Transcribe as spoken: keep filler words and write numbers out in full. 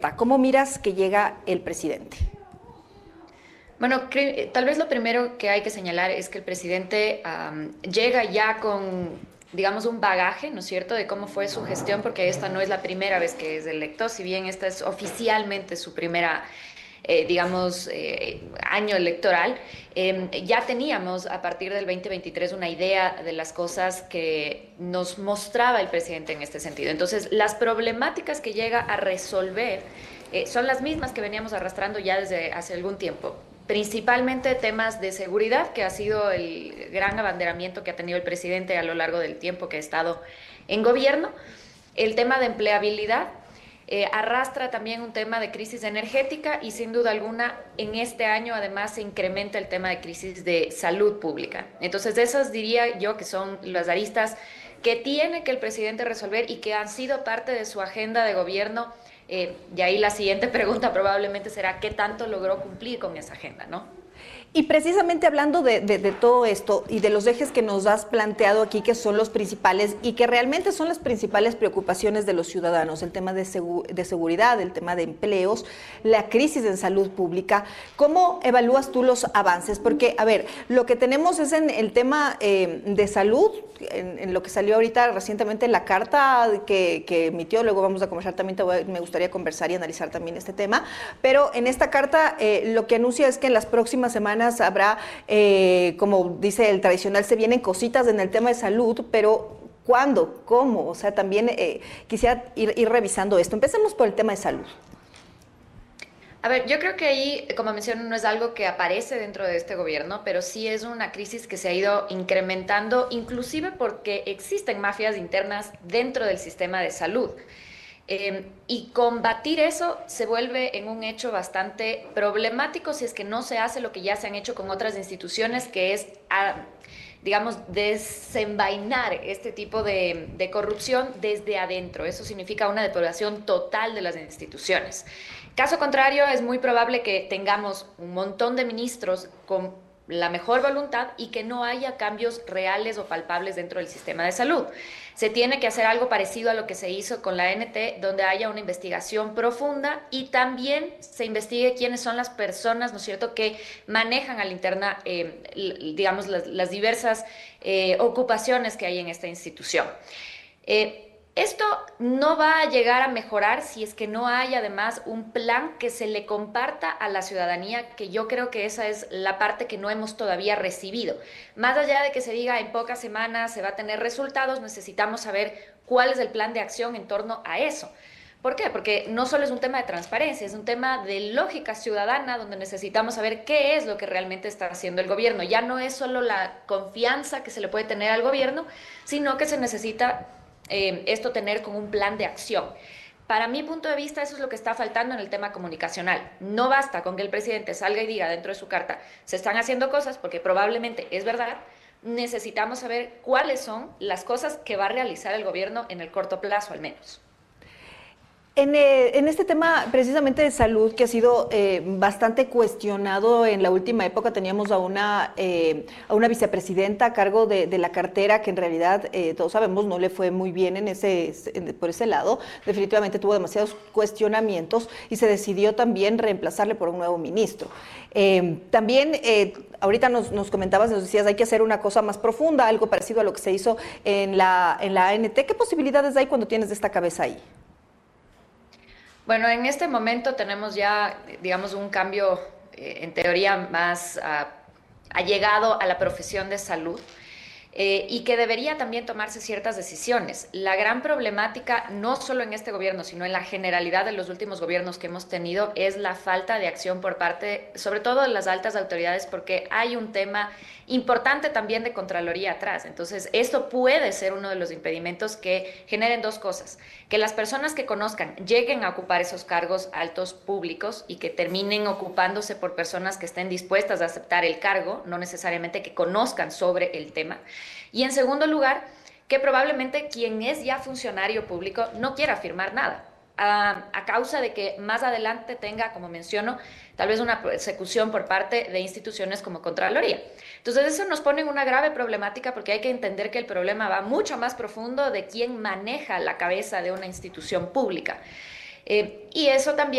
carta. ¿Cómo miras que llega el presidente? Bueno, cre- tal vez lo primero que hay que señalar es que el presidente am, llega ya con, digamos, un bagaje, ¿no es cierto?, de cómo fue su gestión, porque esta no es la primera vez que es electo, si bien esta es oficialmente su primera, eh, digamos, eh, año electoral. Eh, ya teníamos a partir del dos mil veintitrés una idea de las cosas que nos mostraba el presidente en este sentido. Entonces, las problemáticas que llega a resolver eh, son las mismas que veníamos arrastrando ya desde hace algún tiempo. Principalmente temas de seguridad, que ha sido el gran abanderamiento que ha tenido el presidente a lo largo del tiempo que ha estado en gobierno. El tema de empleabilidad, eh, arrastra también un tema de crisis energética y sin duda alguna en este año además se incrementa el tema de crisis de salud pública. Entonces esas diría yo que son las aristas que tiene que el presidente resolver y que han sido parte de su agenda de gobierno. Eh, y ahí la siguiente pregunta probablemente será qué tanto logró cumplir con esa agenda, ¿no? Y precisamente hablando de, de, de todo esto y de los ejes que nos has planteado aquí, que son los principales y que realmente son las principales preocupaciones de los ciudadanos, el tema de, segu de seguridad, el tema de empleos, la crisis en salud pública, ¿cómo evalúas tú los avances? Porque, a ver, lo que tenemos es en el tema eh, de salud, en, en lo que salió ahorita recientemente la carta que, que emitió, luego vamos a conversar también, te voy a, me gustaría conversar y analizar también este tema, pero en esta carta eh, lo que anuncia es que en las próximas semanas habrá, eh, como dice el tradicional, se vienen cositas en el tema de salud, pero ¿cuándo? ¿Cómo? O sea, también eh, quisiera ir, ir revisando esto. Empecemos por el tema de salud. A ver, yo creo que ahí, como menciono, no es algo que aparece dentro de este gobierno, pero sí es una crisis que se ha ido incrementando, inclusive porque existen mafias internas dentro del sistema de salud. Eh, y combatir eso se vuelve en un hecho bastante problemático si es que no se hace lo que ya se han hecho con otras instituciones, que es, a, digamos, desenvainar este tipo de, de corrupción desde adentro. Eso significa una depuración total de las instituciones. Caso contrario, es muy probable que tengamos un montón de ministros con la mejor voluntad y que no haya cambios reales o palpables dentro del sistema de salud. Se tiene que hacer algo parecido a lo que se hizo con la A N T, donde haya una investigación profunda y también se investigue quiénes son las personas, ¿no es cierto?, que manejan a la interna, eh, digamos, las, las diversas eh, ocupaciones que hay en esta institución. Eh, esto no va a llegar a mejorar si es que no hay además un plan que se le comparta a la ciudadanía, que yo creo que esa es la parte que no hemos todavía recibido. Más allá de que se diga en pocas semanas se va a tener resultados, necesitamos saber cuál es el plan de acción en torno a eso. ¿Por qué? Porque no solo es un tema de transparencia, es un tema de lógica ciudadana donde necesitamos saber qué es lo que realmente está haciendo el gobierno. Ya no es solo la confianza que se le puede tener al gobierno, sino que se necesita eh, esto tener como un plan de acción. Para mi punto de vista, eso es lo que está faltando en el tema comunicacional. No basta con que el presidente salga y diga dentro de su carta, se están haciendo cosas, porque probablemente es verdad. Necesitamos saber cuáles son las cosas que va a realizar el gobierno en el corto plazo, al menos. En, eh, en, este tema precisamente de salud que ha sido eh, bastante cuestionado en la última época, teníamos a una, eh, a una vicepresidenta a cargo de, de la cartera que en realidad eh, todos sabemos no le fue muy bien en ese, en, por ese lado, definitivamente tuvo demasiados cuestionamientos y se decidió también reemplazarle por un nuevo ministro. Eh, también eh, ahorita nos, nos comentabas, nos decías hay que hacer una cosa más profunda, algo parecido a lo que se hizo en la, en la A N T. ¿Qué posibilidades hay cuando tienes esta cabeza ahí? Bueno, en este momento tenemos ya, digamos, un cambio eh, en teoría más uh, allegado a la profesión de salud. Eh, y que debería también tomarse ciertas decisiones. La gran problemática, no solo en este gobierno, sino en la generalidad de los últimos gobiernos que hemos tenido, es la falta de acción por parte, sobre todo de las altas autoridades, porque hay un tema importante también de Contraloría atrás. Entonces, esto puede ser uno de los impedimentos que generen dos cosas: que las personas que conozcan lleguen a ocupar esos cargos altos públicos y que terminen ocupándose por personas que estén dispuestas a aceptar el cargo, no necesariamente que conozcan sobre el tema. Y en segundo lugar, que probablemente quien es ya funcionario público no quiera firmar nada, a, a causa de que más adelante tenga, como menciono, tal vez una persecución por parte de instituciones como Contraloría. Entonces eso nos pone en una grave problemática, porque hay que entender que el problema va mucho más profundo de quién maneja la cabeza de una institución pública. Eh, y eso también